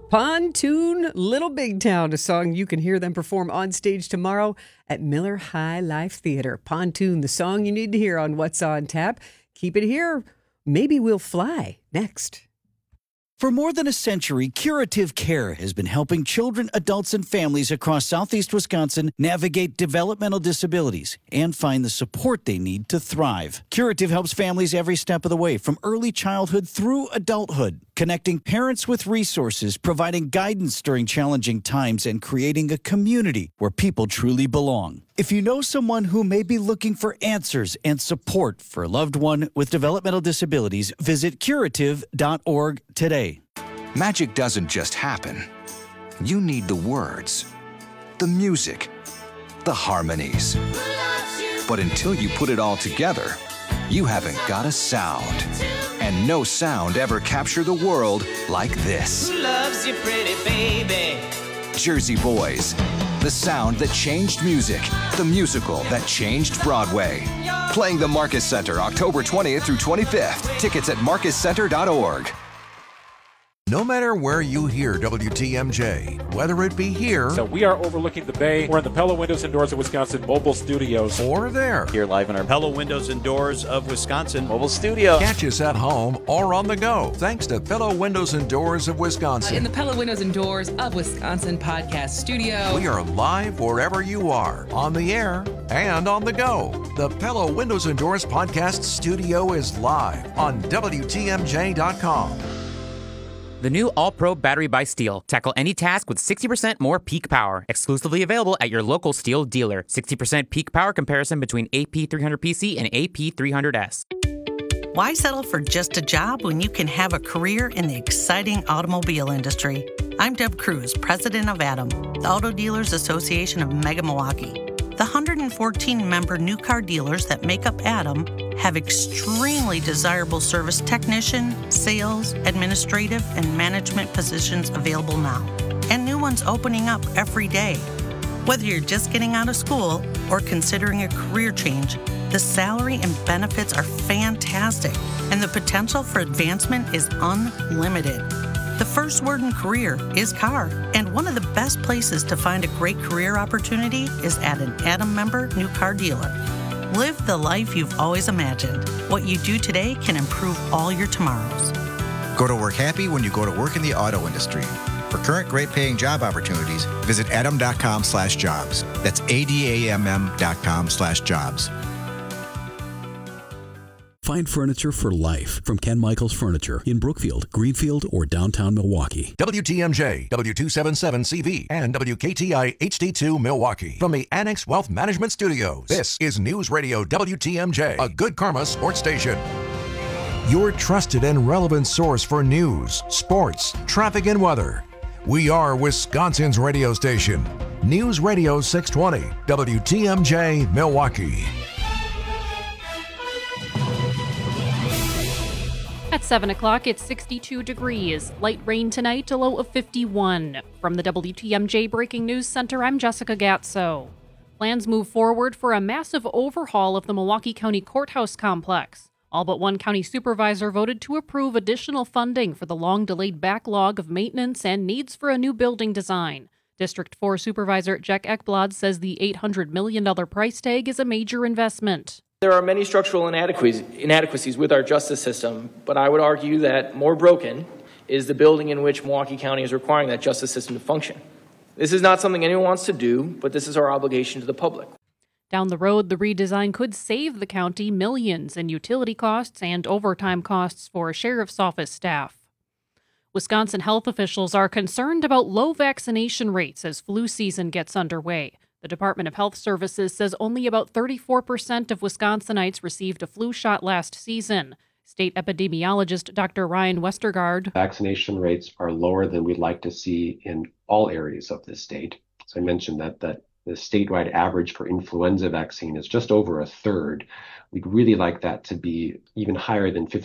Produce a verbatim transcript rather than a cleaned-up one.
Pontoon Little Big Town, a song you can hear them perform on stage tomorrow at Miller High Life Theater. Pontoon, the song you need to hear on What's on Tap. Keep it here. Maybe We'll Fly next. For more than a century, Curative Care has been helping children, adults, and families across southeast Wisconsin navigate developmental disabilities and find the support they need to thrive. Curative helps families every step of the way, from early childhood through adulthood, connecting parents with resources, providing guidance during challenging times, and creating a community where people truly belong. If you know someone who may be looking for answers and support for a loved one with developmental disabilities, visit curative dot org today. Magic doesn't just happen. You need the words, the music, the harmonies. But until you put it all together, you haven't got a sound. And no sound ever captured the world like this. Who loves you, pretty baby? Jersey Boys. The sound that changed music. The musical that changed Broadway. Playing the Marcus Center October twentieth through twenty-fifth. Tickets at marcus center dot org. No matter where you hear W T M J, whether it be here. So we are overlooking the bay. We're in the Pella Windows and Doors of Wisconsin mobile studios. Or there. Here live in our Pella Windows and Doors of Wisconsin mobile studio. Catch us at home or on the go. Thanks to Pella Windows and Doors of Wisconsin. In the Pella Windows and Doors of Wisconsin podcast studio. We are live wherever you are, on the air and on the go. The Pella Windows and Doors podcast studio is live on W T M J dot com. The new All-Pro battery by Steel. Tackle any task with sixty percent more peak power. Exclusively available at your local Steel dealer. sixty percent peak power comparison between A P three hundred P C and A P three hundred S. Why settle for just a job when you can have a career in the exciting automobile industry? I'm Deb Cruz, president of ADAM, the Auto Dealers Association of Mega Milwaukee. The one hundred fourteen member new car dealers that make up ADAM have extremely desirable service technician, sales, administrative, and management positions available now, and new ones opening up every day. Whether you're just getting out of school or considering a career change, the salary and benefits are fantastic, and the potential for advancement is unlimited. The first word in career is car, and one of the best places to find a great career opportunity is at an ADAM member new car dealer. Live the life you've always imagined. What you do today can improve all your tomorrows. Go to work happy when you go to work in the auto industry. For current great paying job opportunities, visit adam dot com slash jobs. That's A D A M M dot com slash jobs. Find furniture for life from Ken Michaels Furniture in Brookfield, Greenfield, or downtown Milwaukee. W T M J, W two seventy-seven C V, and W K T I H D two Milwaukee. From the Annex Wealth Management Studios, this is News Radio W T M J, a Good Karma sports station. Your trusted and relevant source for news, sports, traffic, and weather. We are Wisconsin's radio station. News Radio six twenty, W T M J, Milwaukee. At seven o'clock, it's sixty-two degrees. Light rain tonight, a low of fifty-one. From the W T M J Breaking News Center, I'm Jessica Gatso. Plans move forward for a massive overhaul of the Milwaukee County Courthouse complex. All but one county supervisor voted to approve additional funding for the long-delayed backlog of maintenance and needs for a new building design. District four Supervisor Jack Ekblad says the eight hundred million dollars price tag is a major investment. There are many structural inadequacies, inadequacies with our justice system, but I would argue that more broken is the building in which Milwaukee County is requiring that justice system to function. This is not something anyone wants to do, but this is our obligation to the public. Down the road, the redesign could save the county millions in utility costs and overtime costs for sheriff's office staff. Wisconsin health officials are concerned about low vaccination rates as flu season gets underway. The Department of Health Services says only about thirty-four percent of Wisconsinites received a flu shot last season. State epidemiologist Doctor Ryan Westergaard. Vaccination rates are lower than we'd like to see in all areas of the state. So I mentioned that, that the statewide average for influenza vaccine is just over a third. We'd really like that to be even higher than fifty